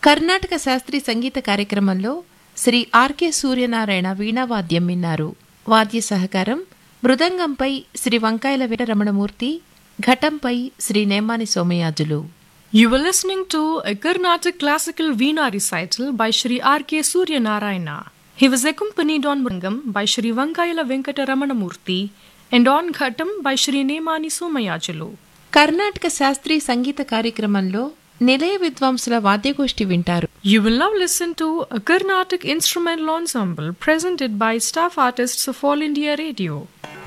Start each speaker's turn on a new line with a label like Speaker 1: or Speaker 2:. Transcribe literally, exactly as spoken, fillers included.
Speaker 1: కర్ణాటక శాస్త్రీయ సంగీత కార్యక్రమంలో శ్రీ ఆర్కే సూర్యనారాయణ వీణావాద్యం విన్నారు. వాద్య సహకారం మృదంగంపై శ్రీ వంకాయల Venkataramanamurthy, ఘటంపై Shri Nemani Somayajulu.
Speaker 2: You were listening to a Carnatic classical Veena recital by Shri R K Suryanarayana. He was accompanied on mridangam by Shri Vankayala Venkata Ramanamurthy and on ghatam by Shri Nemani Somayajulu.
Speaker 1: Karnataka శాస్త్రీయ సంగీత కార్యక్రమంలో నిలయ విద్వాంసుల వాద్యగోష్ఠి వింటారు.
Speaker 2: You will now listen to a Carnatic instrumental ensemble presented by staff artists of All India Radio.